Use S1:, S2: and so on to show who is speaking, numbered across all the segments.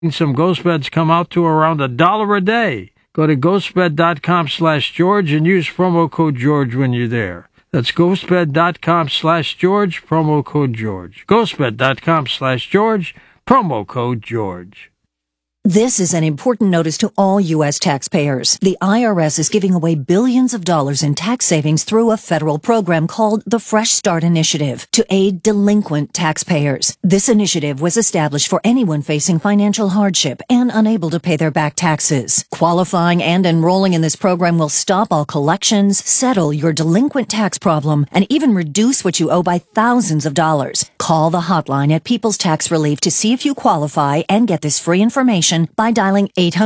S1: Some ghost beds come out to around $1 a day. Go to ghostbed.com/George and use promo code George when you're there. That's ghostbed.com/George, promo code George. Ghostbed.com/George, promo code George.
S2: This is an important notice to all U.S. taxpayers. The IRS is giving away billions of dollars in tax savings through a federal program called the Fresh Start Initiative to aid delinquent taxpayers. This initiative was established for anyone facing financial hardship and unable to pay their back taxes. Qualifying and enrolling in this program will stop all collections, settle your delinquent tax problem, and even reduce what you owe by thousands of dollars. Call the hotline at People's Tax Relief to see if you qualify and get this free information by dialing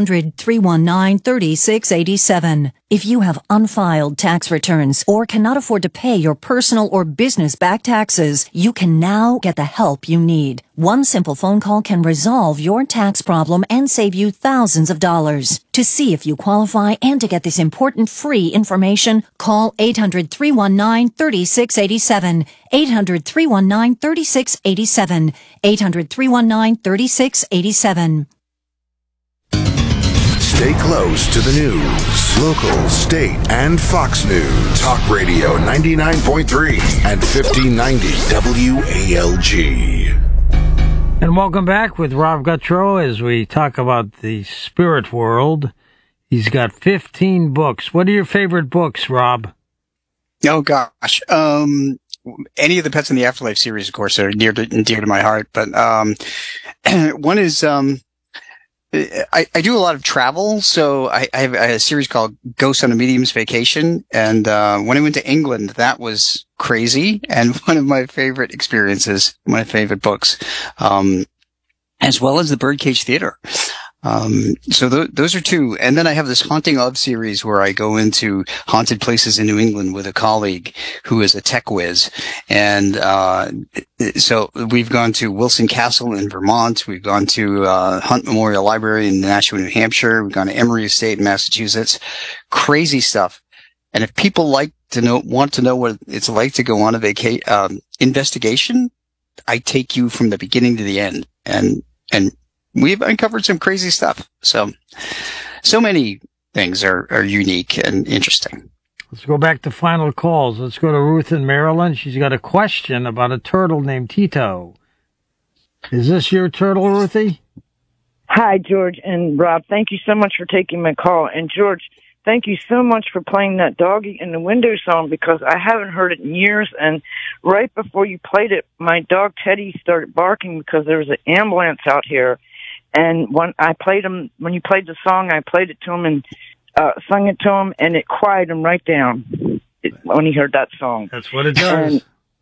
S2: 800-319-3687. If you have unfiled tax returns or cannot afford to pay your personal or business back taxes, you can now get the help you need. One simple phone call can resolve your tax problem and save you thousands of dollars. To see if you qualify and to get this important free information, call 800-319-3687. 800-319-3687. 800-319-3687.
S3: Stay close to the news. Local, state, and Fox News. Talk Radio 99.3 and 1590 WALG.
S1: And welcome back with Rob Guttrow as we talk about the spirit world. He's got 15 books. What are your favorite books, Rob?
S4: Oh, gosh. Any of the Pets in the Afterlife series, of course, are dear to my heart. But one is... I do a lot of travel, so I have a series called Ghosts on a Medium's Vacation, and when I went to England, that was crazy, and one of my favorite experiences, my favorite books, as well as the Birdcage Theater. So those are two. And then I have this Haunting of series where I go into haunted places in New England with a colleague who is a tech whiz. And, so we've gone to Wilson Castle in Vermont. We've gone to, Hunt Memorial Library in Nashua, New Hampshire. We've gone to Emory Estate in Massachusetts. Crazy stuff. And if people want to know what it's like to go on a investigation, I take you from the beginning to the end. And we've uncovered some crazy stuff. So many things are unique and interesting.
S1: Let's go back to final calls. Let's go to Ruth in Maryland. She's got a question about a turtle named Tito. Is this your turtle, Ruthie?
S5: Hi, George and Rob. Thank you so much for taking my call. And George, thank you so much for playing that Doggy in the Window song because I haven't heard it in years. And right before you played it, my dog Teddy started barking because there was an ambulance out here. And when you played the song, I played it to him and sung it to him, and it quieted him right down when he heard that song.
S1: That's what it does.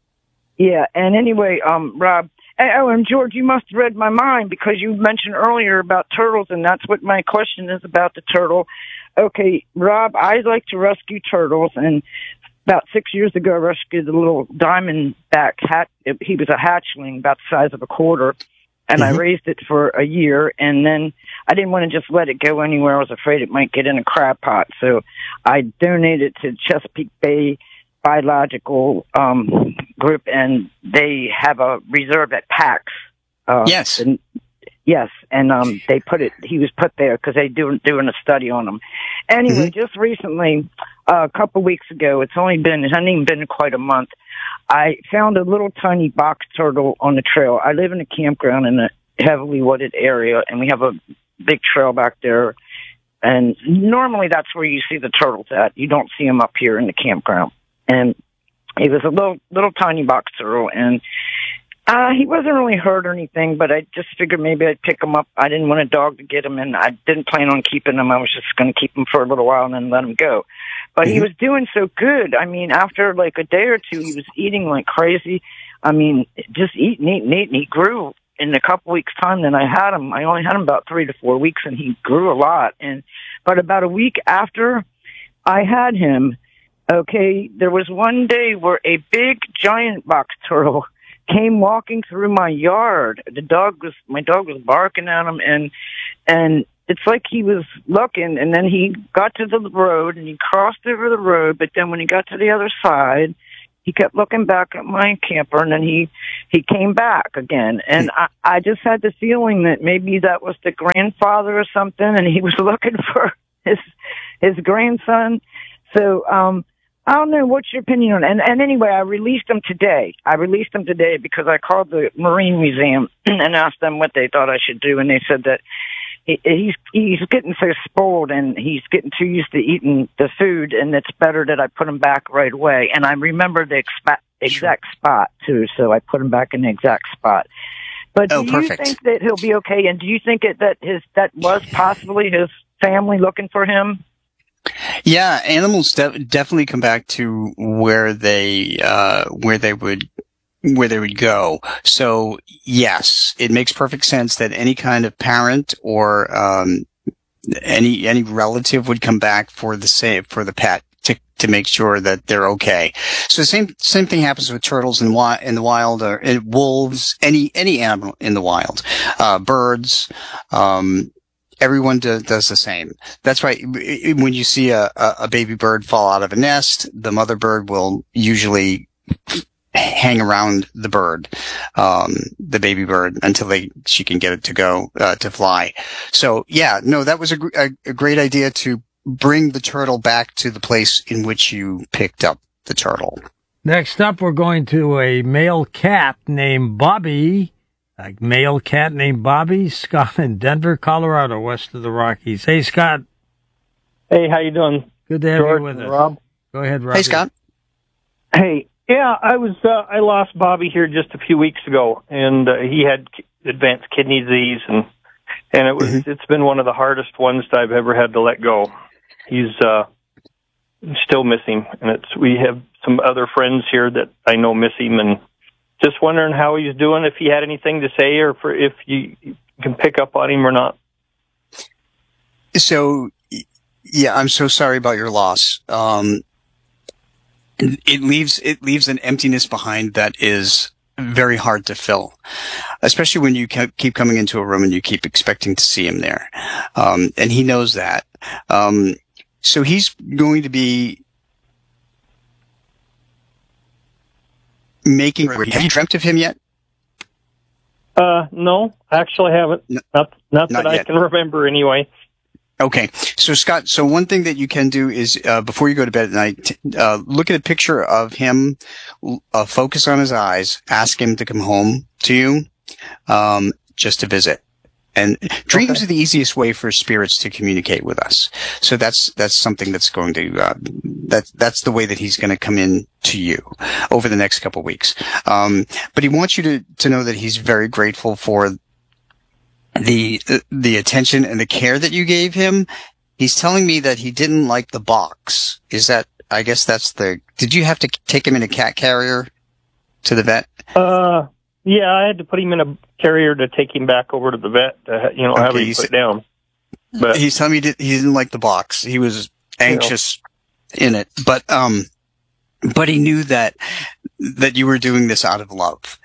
S5: And anyway, Rob, and George, you must have read my mind because you mentioned earlier about turtles, and that's what my question is about the turtle. Okay, Rob, I like to rescue turtles, and about 6 years ago, I rescued the little diamondback hat. He was a hatchling about the size of a quarter. And I raised it for a year, and then I didn't want to just let it go anywhere. I was afraid it might get in a crab pot. So I donated to Chesapeake Bay Biological Group, and they have a reserve at PAX.
S4: Yes.
S5: And he was put there because they doing a study on him. Anyway, just recently, a couple weeks ago, it hasn't even been quite a month, I found a little tiny box turtle on the trail. I live in a campground in a heavily wooded area, and we have a big trail back there. And normally that's where you see the turtles at. You don't see them up here in the campground. And he was a little tiny box turtle, and he wasn't really hurt or anything, but I just figured maybe I'd pick him up. I didn't want a dog to get him, and I didn't plan on keeping him. I was just going to keep him for a little while and then let him go. But he was doing so good. I mean, after like a day or two, he was eating like crazy. I mean, just eating. And he grew in a couple weeks' time. Then I had him. I only had him about 3 to 4 weeks, and he grew a lot. But about a week after I had him, okay, there was one day where a big giant box turtle came walking through my yard. My dog was barking at him, and it's like he was looking, and then he got to the road and he crossed over the road, but then when he got to the other side, he kept looking back at my camper, and then he came back again. And I just had the feeling that maybe that was the grandfather or something, and he was looking for his grandson. So, I don't know. What's your opinion on it? And anyway, I released him today. Because I called the Marine Museum and asked them what they thought I should do, and they said that he's getting so spoiled and he's getting too used to eating the food, and it's better that I put him back right away. And I remember the exact spot too, so I put him back in the exact spot. But do you think that he'll be okay? And do you think that was possibly his family looking for him?
S4: Yeah, animals definitely come back to where they would go. So yes, it makes perfect sense that any kind of parent or any relative would come back for the pet to make sure that they're okay. So same thing happens with turtles in the wild, or wolves, any animal in the wild, birds. Everyone does the same. That's why when you see a baby bird fall out of a nest, the mother bird will usually hang around the bird, the baby bird, until she can get it to go to fly. So yeah, no, that was a great idea to bring the turtle back to the place in which you picked up the turtle.
S1: Next up, we're going to a male cat named Bobby. A male cat named Bobby. Scott in Denver, Colorado, west of the Rockies. Hey, Scott.
S6: Hey, how you doing?
S1: Good to have
S6: George
S1: you with us.
S6: Rob.
S1: Go ahead, Rob.
S4: Hey, Scott.
S6: Hey, yeah, I lost Bobby here just a few weeks ago, and he had advanced kidney disease, and it's been one of the hardest ones that I've ever had to let go. He's still missing, and we have some other friends here that I know miss him, and just wondering how he's doing, if he had anything to say, or if you can pick up on him or not.
S4: So, yeah, I'm so sorry about your loss. It leaves an emptiness behind that is very hard to fill, especially when you keep coming into a room and you keep expecting to see him there. And he knows that. So he's going to be making. Have you dreamt of him yet?
S6: No, actually I haven't. Not that I can remember anyway.
S4: Okay. So Scott, one thing that you can do is, before you go to bed at night, look at a picture of him, focus on his eyes, ask him to come home to you, just to visit. And dreams are the easiest way for spirits to communicate with us. So that's something that's going to, that's the way that he's going to come in to you over the next couple of weeks. But he wants you to know that he's very grateful for the attention and the care that you gave him. He's telling me that he didn't like the box. I guess did you have to take him in a cat carrier to the vet?
S6: Yeah, I had to put him in a carrier to take him back over to the vet, have him put down. But
S4: he's telling me he didn't like the box. He was anxious in it, but he knew that you were doing this out of love.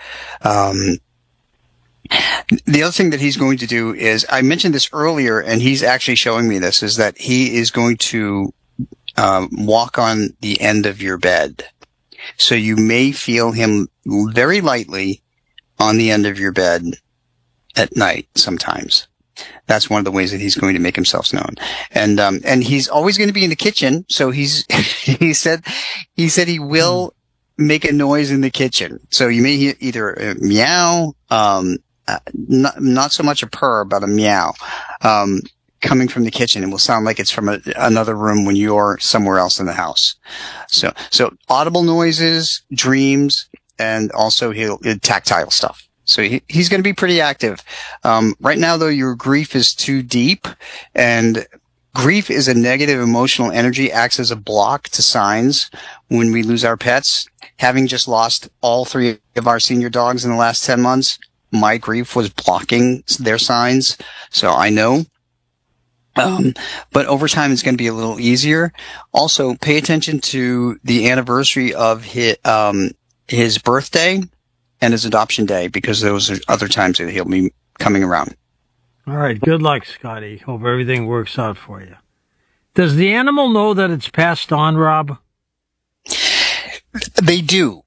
S4: The other thing that he's going to do is, I mentioned this earlier, and he's actually showing me this, is that he is going to walk on the end of your bed. So you may feel him very lightly on the end of your bed at night sometimes. That's one of the ways that he's going to make himself known. And he's always going to be in the kitchen. So he said he will make a noise in the kitchen. So you may hear either a meow, not so much a purr, but a meow, coming from the kitchen. It will sound like it's from another room when you're somewhere else in the house. So audible noises, dreams, and also tactile stuff. So he's going to be pretty active. Right now, though, your grief is too deep, and grief is a negative emotional energy, acts as a block to signs when we lose our pets. Having just lost all 3 of our senior dogs in the last 10 months, my grief was blocking their signs. So I know. But over time, it's going to be a little easier. Also, pay attention to the anniversary of his birthday and his adoption day, because those are other times that he'll be coming around.
S1: All right. Good luck, Scotty. Hope everything works out for you. Does the animal know that it's passed on, Rob?
S4: They do.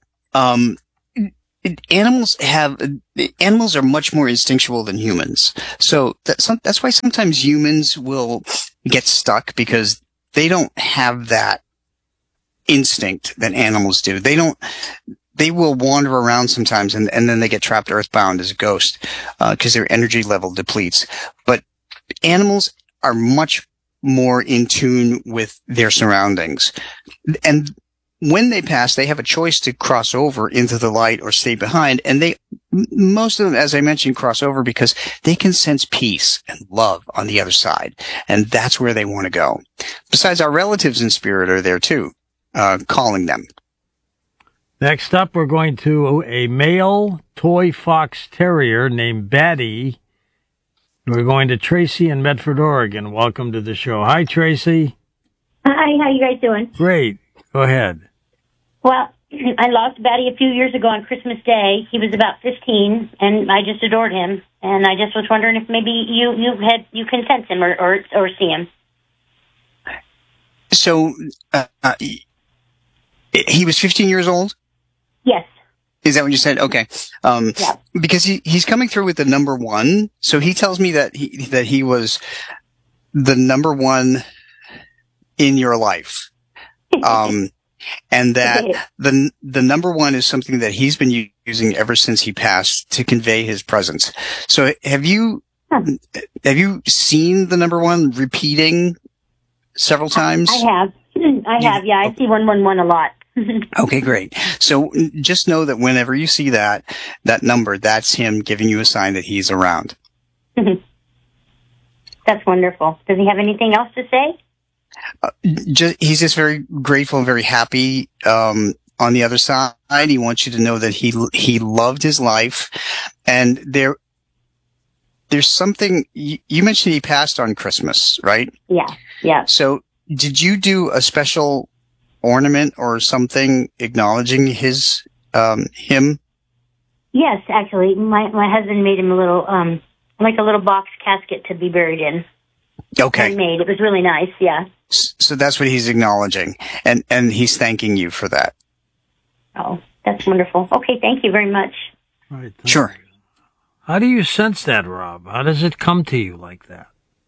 S4: Animals are much more instinctual than humans. So that's why sometimes humans will get stuck, because they don't have that instinct that animals do. They will wander around sometimes and then they get trapped earthbound as a ghost, because their energy level depletes. But animals are much more in tune with their surroundings. And when they pass, they have a choice to cross over into the light or stay behind. And most of them, as I mentioned, cross over because they can sense peace and love on the other side. And that's where they want to go. Besides, our relatives in spirit are there too, calling them.
S1: Next up, we're going to a male toy fox terrier named Batty. We're going to Tracy in Medford, Oregon. Welcome to the show. Hi, Tracy.
S7: Hi, how you guys doing?
S1: Great. Go ahead.
S7: Well, I lost Batty a few years ago on Christmas Day. He was about 15, and I just adored him. And I just was wondering if maybe you can sense him or see him.
S4: So, he was 15 years old?
S7: Yes.
S4: Is that what you said? Okay.
S7: Yeah.
S4: Because he's coming through with the number one. So he tells me that he was the number one in your life. And that the number one is something that he's been using ever since he passed to convey his presence. So have you seen the number one repeating several times?
S7: I have. Yeah. I see 111 a lot.
S4: Okay, great. So just know that whenever you see that number, that's him giving you a sign that he's around.
S7: That's wonderful. Does he have anything else to say?
S4: He's just very grateful and very happy. On the other side, he wants you to know that he loved his life, and there's something you mentioned. He passed on Christmas, right?
S7: Yeah.
S4: So did you do a special ornament or something acknowledging his him?
S7: Yes, actually, my husband made him a little like a little box casket to be buried in.
S4: Okay.
S7: Handmade. It was really nice. Yeah.
S4: So that's what he's acknowledging, and he's thanking you for that.
S7: Oh, that's wonderful. Okay, thank you very much.
S1: Right.
S4: Sure.
S1: How do you sense that, Rob? How does it come to you like that?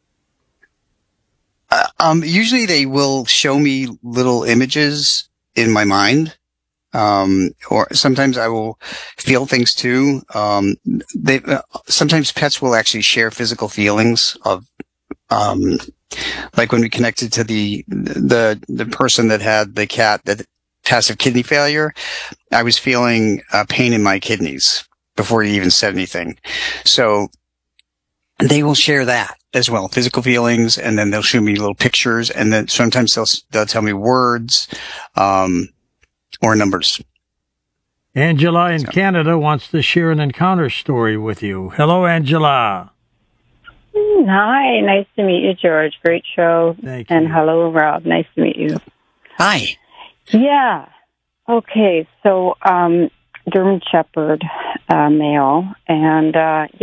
S4: Usually they will show me little images in my mind. Or sometimes I will feel things too. Sometimes pets will actually share physical feelings of, like when we connected to the person that had the cat that passive kidney failure, I was feeling pain in my kidneys before he even said anything. So they will share that as well, physical feelings, and then they'll show me little pictures, and then sometimes they'll tell me words, or numbers.
S1: Angela in Canada wants to share an encounter story with you. Hello, Angela.
S8: Hi, nice to meet you, George. Great show.
S1: Thank you.
S8: And hello, Rob. Nice to meet you.
S4: Hi.
S8: Yeah. Okay, so German Shepherd male, and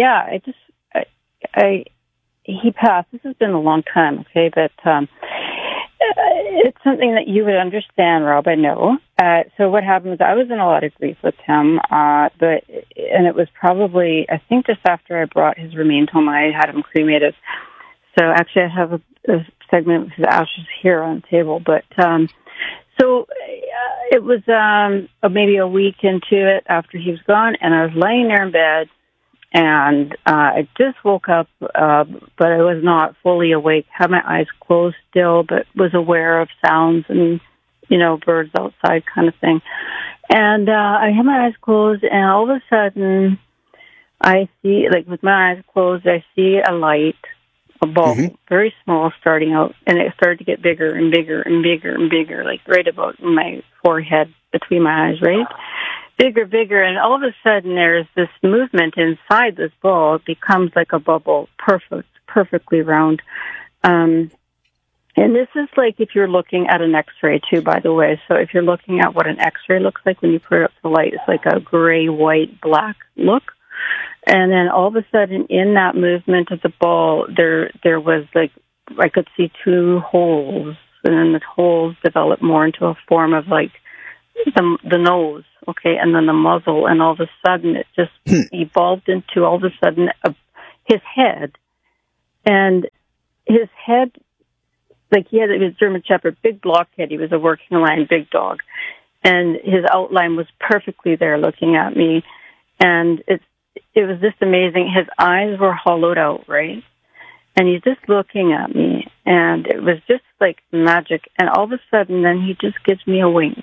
S8: he passed. This has been a long time, okay, but it's something that you would understand, Rob, I know. So what happened was I was in a lot of grief with him, and it was probably, I think just after I brought his remains home, I had him cremated. So actually I have a segment of his ashes here on the table, but so it was maybe a week into it after he was gone, and I was laying there in bed, and I just woke up, but I was not fully awake. Had my eyes closed still, but was aware of sounds and, birds outside kind of thing. And I had my eyes closed, and all of a sudden, I see, like with my eyes closed, I see a light, a bulb, very small, starting out, and it started to get bigger and bigger and bigger and bigger, like right about my forehead, between my eyes, right? Bigger, and all of a sudden there's this movement inside this ball. It becomes like a bubble, perfectly round. And this is like if you're looking at an X-ray too, by the way. So if you're looking at what an X-ray looks like when you put it up to the light, it's like a gray, white, black look. And then all of a sudden in that movement of the ball, there was like, I could see two holes, and then the holes developed more into a form of like the nose, okay, and then the muzzle, and all of a sudden it just evolved into all of a sudden his head, and his head, like he was a German Shepherd, big blockhead. He was a working line, big dog, and his outline was perfectly there, looking at me, and it was just amazing. His eyes were hollowed out, right? And he's just looking at me, and it was just like magic. And all of a sudden, then he just gives me a wink,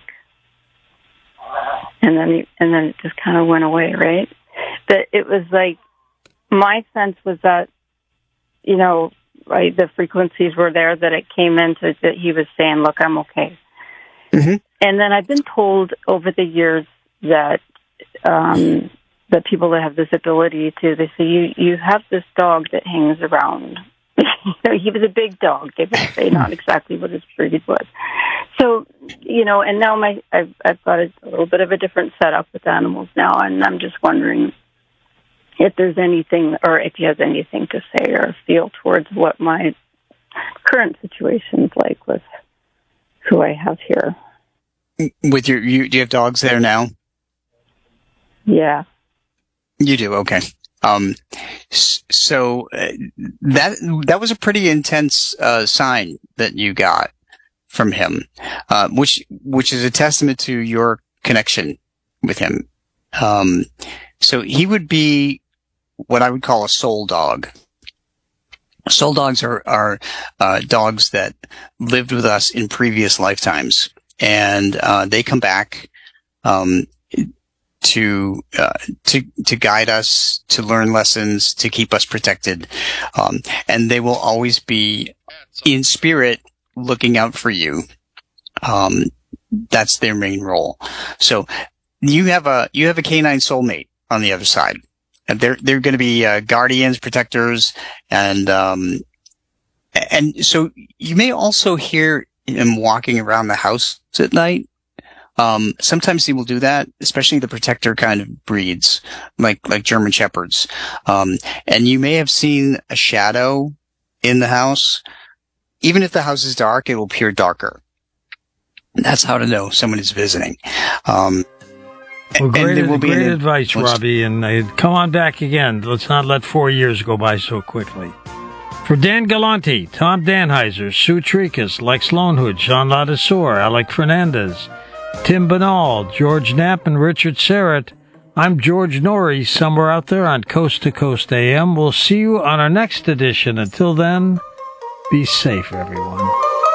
S8: and then it just kind of went away, right? But it was like, my sense was that, you know, right, the frequencies were there, that it came into that he was saying, "Look, I'm okay." Mm-hmm. And then I've been told over the years that that people that have this ability to, they say, you have this dog that hangs around. He was a big dog, they would say, not exactly what his breed was. So, you know, and now I've got a little bit of a different setup with animals now, and I'm just wondering if there's anything, or if he has anything to say or feel towards what my current situation's like with who I have here.
S4: With do you have dogs there now?
S8: Yeah.
S4: You do, okay. So that was a pretty intense sign that you got from him, which is a testament to your connection with him. So he would be what I would call a soul dog. Soul dogs are dogs that lived with us in previous lifetimes, and they come back to guide us, to learn lessons, to keep us protected. And they will always be in spirit looking out for you. That's their main role. So you have a canine soulmate on the other side. And they're going to be guardians, protectors, and so you may also hear him walking around the house at night. Sometimes he will do that, especially the protector kind of breeds, like German Shepherds. And you may have seen a shadow in the house. Even if the house is dark, it will appear darker. That's how to know someone is visiting.
S1: Well, great advice, Robbie, and come on back again. Let's not let 4 years go by so quickly. For Dan Galante, Tom Danheiser, Sue Tricas, Lex Lonehood, Sean Ladisor, Alec Fernandez, Tim Banal, George Knapp, and Richard Serrett, I'm George Norrie, somewhere out there on Coast to Coast AM. We'll see you on our next edition. Until then, be safe, everyone.